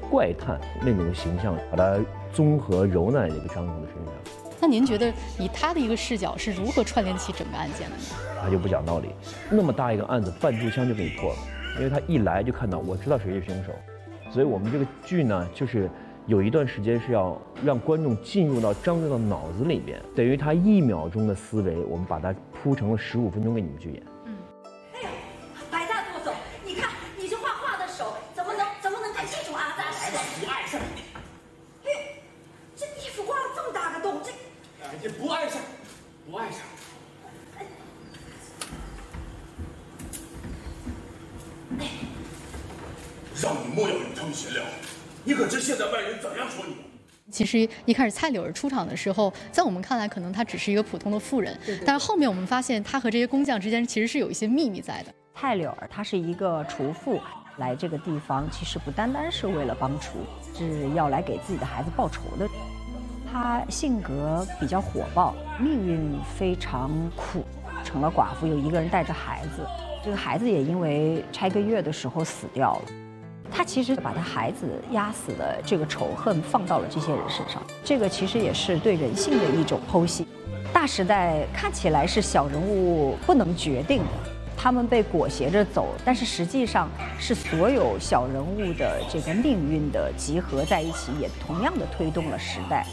怪探那种形象，把它综合揉在这个张勇的身上。 那您觉得以他的一个视角是如何串联起整个案件的呢？ 他就不讲道理，那么大一个案子，半炷香就给你破了，因为他一来就看到我知道谁是凶手，所以我们这个剧呢，就是有一段时间是要让观众进入到张震的脑子里边，等于他1秒钟的思维，我们把它铺成了15分钟给你们去演。 哎呀，白大舵手，你看你这画画的手怎么能看清楚啊？但是不碍事。 嘿，这地府刮了这么大个洞， 这不碍事，不碍事。让你莫要与他们闲聊，你可知现在外人怎样说你？ 其实一开始蔡柳儿出场的时候，在我们看来，可能她只是一个普通的妇人，但是后面我们发现，她和这些工匠之间其实是有一些秘密在的。 蔡柳儿她是一个厨妇，来这个地方其实不单单是为了帮厨，是要来给自己的孩子报仇的。她性格比较火爆，命运非常苦，成了寡妇，有一个人带着孩子，这个孩子也因为拆个月的时候死掉了。他其实把他孩子压死的这个仇恨放到了这些人身上，这个其实也是对人性的一种剖析。大时代看起来是小人物不能决定的，他们被裹挟着走，但是实际上是所有小人物的这个命运的集合在一起，也同样的推动了时代。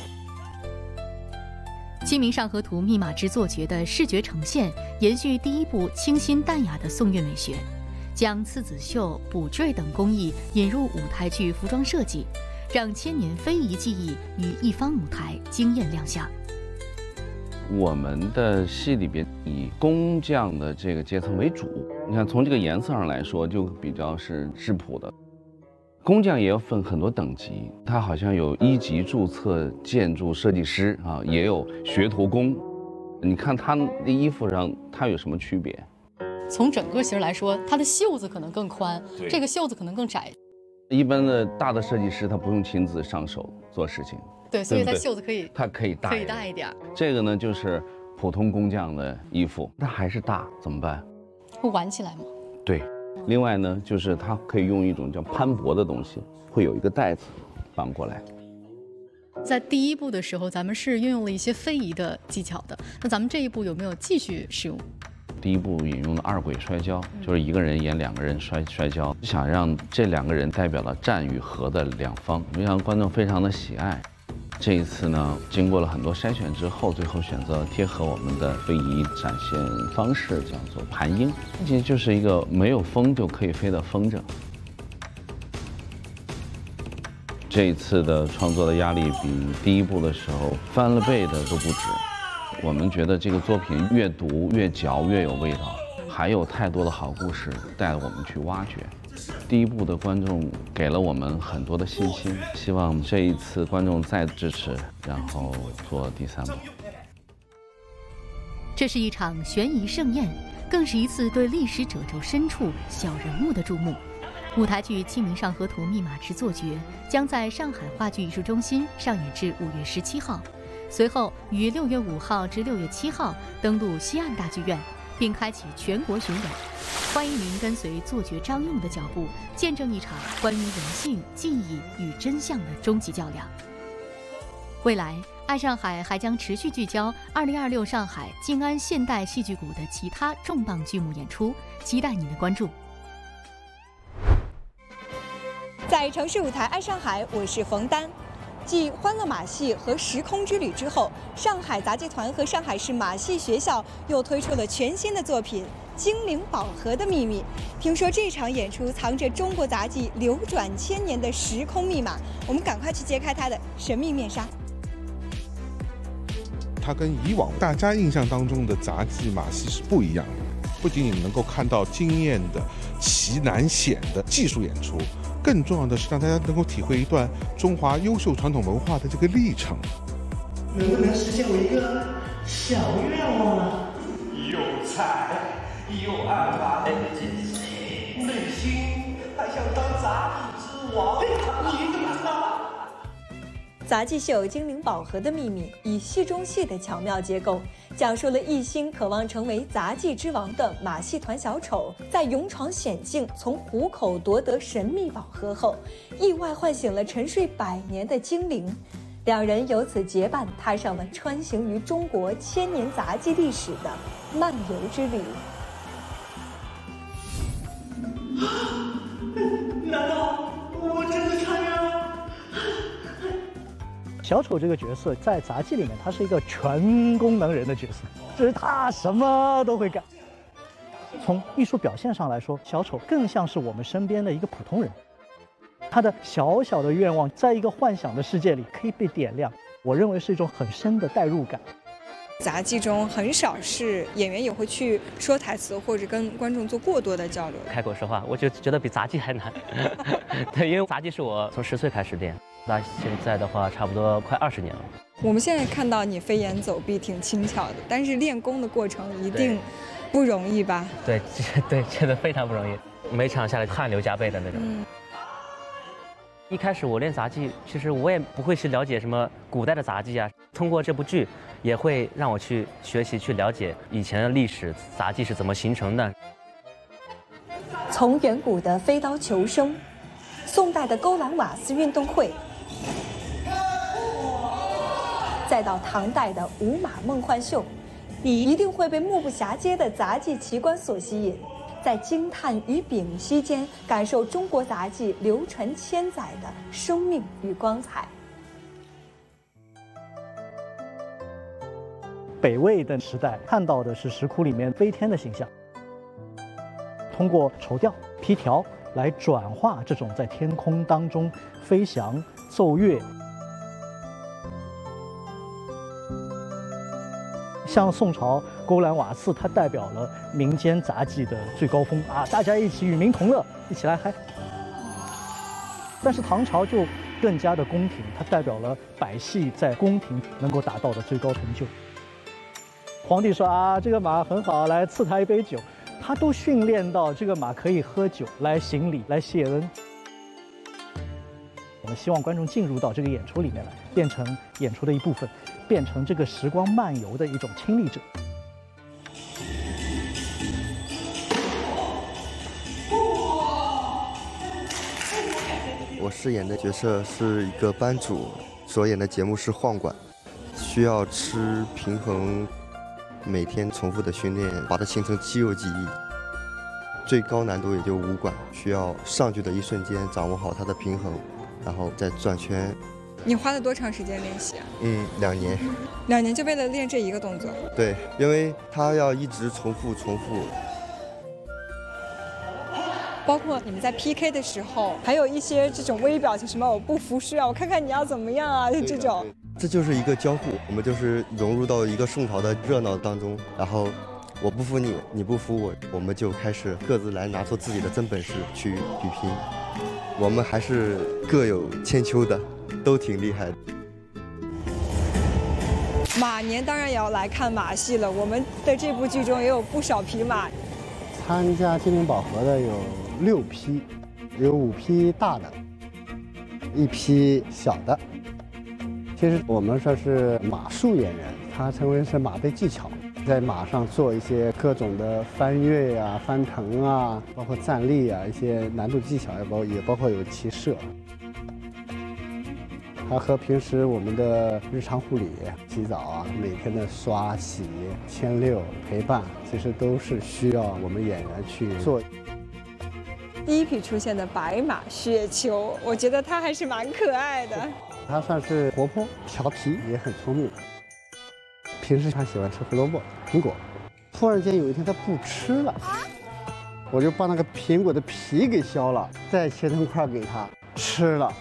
《清明上河图》密码之作绝的视觉呈现，延续第一部清新淡雅的宋韵美学。将刺子绣、补缀等工艺引入舞台剧服装设计，让千年非遗技艺于一方舞台惊艳亮相。 我们的戏里边以工匠的这个阶层为主，你看从这个颜色上来说，就比较是质朴的。工匠也要分很多等级，他好像有1级注册建筑设计师啊，也有学徒工。你看他的衣服上，他有什么区别？ 从整个型来说，它的袖子可能更宽，这个袖子可能更窄。 一般的大的设计师他不用亲自上手做事情， 对，所以它袖子可以大一点。 这个呢就是普通工匠的衣服，它还是大，怎么办？ 会挽起来吗？ 对。另外呢，就是它可以用一种叫攀驳的东西，会有一个带子绑过来。 在第一部的时候，咱们是运用了一些非遗的技巧的，那咱们这一部有没有继续使用？ 第一部引用了2轨摔跤，就是一个人演2个人摔跤，想让这2个人代表了战与和的两方，没想到观众非常的喜爱。这一次呢，经过了很多筛选之后，最后选择贴合我们的非遗展现方式，叫做盘鹰，其实就是一个没有风就可以飞的风筝。这一次的创作的压力比第一部的时候翻了倍的都不止。我们觉得这个作品越读越嚼越有味道，还有太多的好故事带我们去挖掘。第一部的观众给了我们很多的信心，希望这一次观众再支持，然后做第3部。 这是一场悬疑盛宴，更是一次对历史褶皱深处小人物的注目。舞台剧《清明上河图》密码之作绝将在上海话剧艺术中心上演至5月17号。随后于6月5号至6月7号登陆西岸大剧院，并开启全国巡演。欢迎您跟随作绝张用的脚步，见证一场关于人性、记忆与真相的终极较量。未来，爱上海还将持续聚焦2026上海静安现代戏剧谷的其他重磅剧目演出，期待您的关注。 在城市舞台爱上海，我是冯丹。继《欢乐马戏》和《时空之旅》之后，上海杂技团和上海市马戏学校又推出了全新的作品《精灵宝盒的秘密》。听说这场演出藏着中国杂技流转1000年的时空密码，我们赶快去揭开它的神秘面纱。 它跟以往大家印象当中的杂技马戏是不一样的，不仅仅能够看到惊艳的奇难险的技术演出，更重要的是让大家能够体会一段中华优秀传统文化的这个历程。 能不能实现我一个小愿望啊？ 又菜又爱玩，内心还想当杂技之王。你怎么知道？ 杂技秀《精灵宝盒的秘密》以戏中戏的巧妙结构，讲述了一心渴望成为杂技之王的马戏团小丑，在勇闯险境从虎口夺得神秘宝盒后，意外唤醒了沉睡100年的精灵。两人由此结伴踏上了穿行于中国1000年杂技历史的漫游之旅。 难道我真的参与了？ 小丑这个角色在杂技里面，他是一个全功能人的角色，就是他什么都会干。从艺术表现上来说，小丑更像是我们身边的一个普通人，他的小小的愿望，在一个幻想的世界里可以被点亮。我认为是一种很深的代入感。 杂技中很少是演员也会去说台词，或者跟观众做过多的交流。 开口说话，我就觉得比杂技还难。对，因为杂技是我从10岁开始练，到现在的话差不多快20年了。 我们现在看到你飞檐走壁挺轻巧的，但是练功的过程一定不容易吧？ 对，真的非常不容易，每场下来汗流浃背的那种。一开始我练杂技，其实我也不会去了解什么古代的杂技啊。通过这部剧，也会让我去学习、去了解以前的历史，杂技是怎么形成的。 从远古的飞刀求生，宋代的勾栏瓦斯运动会，再到唐代的舞马梦幻秀，你一定会被目不暇接的杂技奇观所吸引。在惊叹与屏息间，感受中国杂技流传千载的生命与光彩。 北魏的时代看到的是石窟里面飞天的形象，通过绸吊、披条来转化这种在天空当中飞翔、奏乐。像宋朝勾栏瓦肆，它代表了民间杂技的最高峰啊！大家一起与民同乐，一起来嗨。但是唐朝就更加的宫廷，它代表了百戏在宫廷能够达到的最高成就。皇帝说啊，这个马很好，来赐他一杯酒，他都训练到这个马可以喝酒来行礼、来谢恩。我们希望观众进入到这个演出里面来，变成演出的一部分，变成这个时光漫游的一种亲历者。 我饰演的角色是一个班主，所演的节目是晃馆，需要吃平衡，每天重复的训练，把它形成肌肉记忆。最高难度也就武馆，需要上去的一瞬间掌握好它的平衡。然后再转圈。 你花了多长时间练习啊 ？2年。 2年就为了练这一个动作？ 对，因为它要一直重复。 包括你们在 PK 的时候，还有一些这种微表情，什么我不服输啊，我看看你要怎么样啊，就这种。 这就是一个交互，我们就是融入到一个宋朝的热闹当中，然后我不服你，你不服我，我们就开始各自来拿出自己的真本事去比拼。我们还是各有千秋的，都挺厉害的。 马年当然也要来看马戏了，我们的这部剧中也有不少匹马。 参加精灵宝盒的有6匹，有5匹大的，1匹小的。其实我们说是马术演员，他称为是马背技巧。在马上做一些各种的翻越呀、翻腾啊，包括站立啊，一些难度技巧，也包括有骑射。它和平时我们的日常护理、洗澡啊，每天的刷洗、牵遛、陪伴，其实都是需要我们演员去做。 第一匹出现的白马雪球，我觉得它还是蛮可爱的。 它算是活泼、调皮，也很聪明。平时他喜欢吃胡萝卜、苹果，突然间有一天他不吃了，我就把那个苹果的皮给削了，再切成块给他吃了。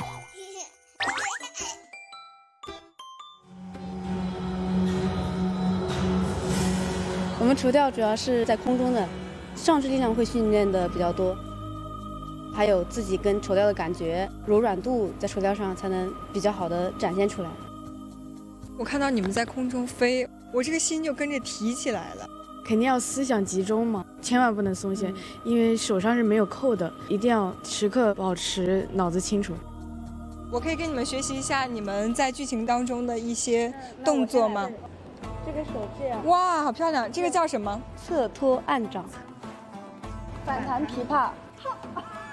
我们绸吊主要是在空中的，上肢力量会训练的比较多，还有自己跟绸吊的感觉、柔软度，在绸吊上才能比较好的展现出来。 我看到你们在空中飞，我这个心就跟着提起来了。 肯定要思想集中嘛，千万不能松懈，因为手上是没有扣的，一定要时刻保持脑子清楚。 我可以跟你们学习一下你们在剧情当中的一些动作吗？ 这个手这样。 哇，好漂亮！这个叫什么？ 侧托按掌。反弹琵琶，